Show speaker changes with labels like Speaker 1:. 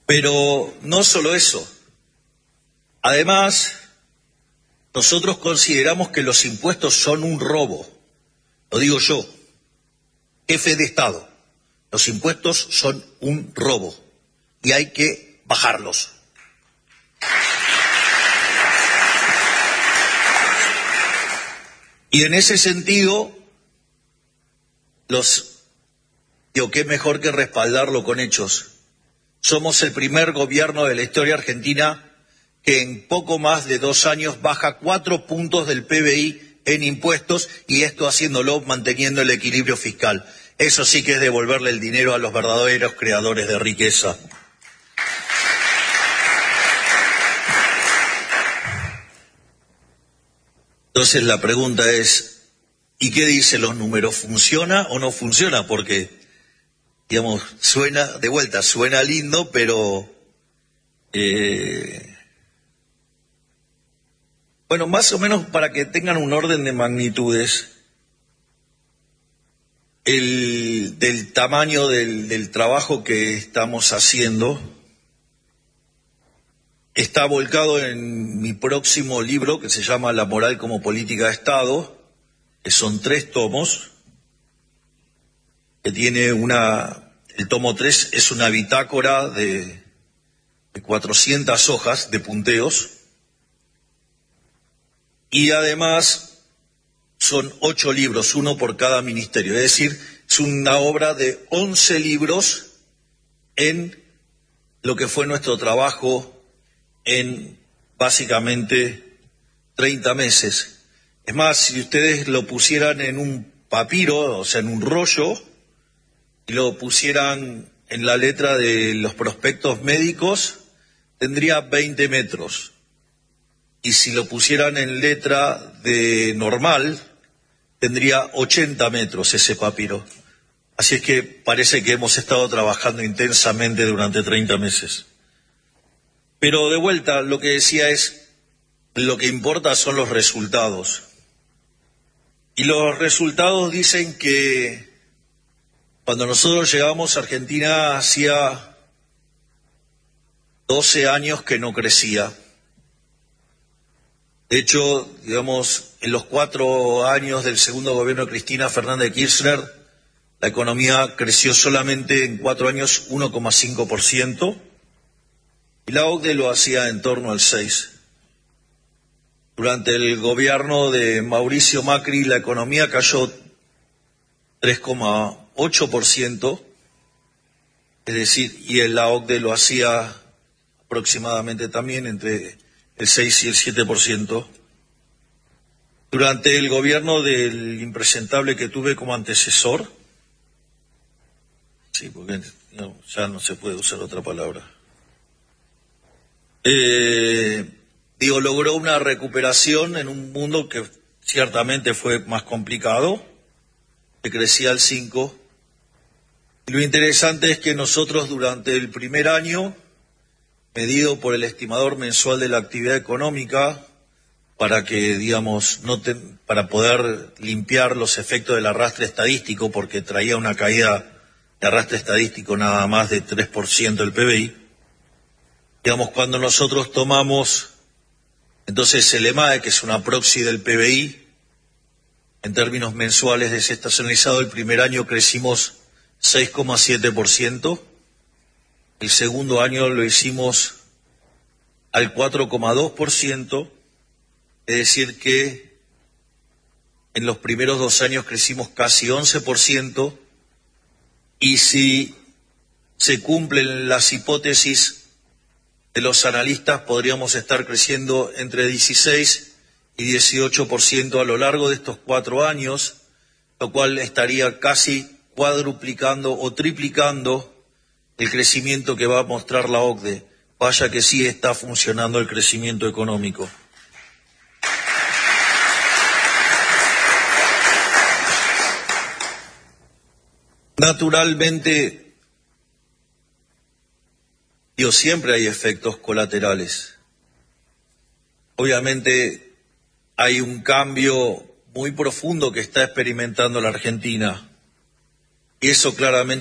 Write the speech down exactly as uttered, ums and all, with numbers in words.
Speaker 1: Pero no solo eso. Además, nosotros consideramos que los impuestos son un robo. Lo digo yo, jefe de Estado. Los impuestos son un robo y hay que bajarlos. Y en ese sentido, los digo, qué mejor que respaldarlo con hechos. Somos el primer gobierno de la historia argentina que en poco más de dos años baja cuatro puntos del P B I en impuestos, y esto haciéndolo manteniendo el equilibrio fiscal. Eso sí que es devolverle el dinero a los verdaderos creadores de riqueza. Entonces la pregunta es, ¿y qué dicen los números? ¿Funciona o no funciona? Porque, digamos, suena, de vuelta, suena lindo, pero... Eh, bueno, más o menos para que tengan un orden de magnitudes, el, del tamaño del, del trabajo que estamos haciendo, está volcado en mi próximo libro, que se llama La moral como política de Estado, que son tres tomos, que tiene una... El tomo tres es una bitácora de, de cuatrocientas hojas de punteos, y además son ocho libros, uno por cada ministerio. Es decir, es una obra de once libros en lo que fue nuestro trabajo en básicamente treinta meses. Es más, si ustedes lo pusieran en un papiro, o sea, en un rollo, y lo pusieran en la letra de los prospectos médicos, tendría veinte metros. Y si lo pusieran en letra de normal, tendría ochenta metros ese papiro. Así es que parece que hemos estado trabajando intensamente durante treinta meses. Pero de vuelta, lo que decía es, lo que importa son los resultados. Y los resultados dicen que cuando nosotros llegamos a Argentina hacía doce años que no crecía. De hecho, digamos, en los cuatro años del segundo gobierno de Cristina Fernández de Kirchner, la economía creció solamente en cuatro años uno coma cinco por ciento y la O C D E lo hacía en torno al seis por ciento. Durante el gobierno de Mauricio Macri, la economía cayó tres coma ocho por ciento, es decir, y la O C D E lo hacía aproximadamente también entre el seis y el siete por ciento. Durante el gobierno del impresentable que tuve como antecesor, sí, porque no, ya no se puede usar otra palabra, eh, digo, logró una recuperación en un mundo que ciertamente fue más complicado, que crecía al cinco por ciento. Y lo interesante es que nosotros durante el primer año, medido por el estimador mensual de la actividad económica, para que, digamos, no te, para poder limpiar los efectos del arrastre estadístico, porque traía una caída de arrastre estadístico nada más de tres por ciento del P B I. Digamos, cuando nosotros tomamos, entonces el EMAE, que es una proxy del P B I, en términos mensuales desestacionalizado, el primer año crecimos seis coma siete por ciento, el segundo año lo hicimos al cuatro coma dos por ciento, es decir que en los primeros dos años crecimos casi once por ciento, y si se cumplen las hipótesis de los analistas, podríamos estar creciendo entre dieciséis y dieciocho por ciento a lo largo de estos cuatro años, lo cual estaría casi cuadruplicando o triplicando el crecimiento que va a mostrar la O C D E. Vaya que sí está funcionando el crecimiento económico. Naturalmente, digo, siempre hay efectos colaterales. Obviamente hay un cambio muy profundo que está experimentando la Argentina, y eso claramente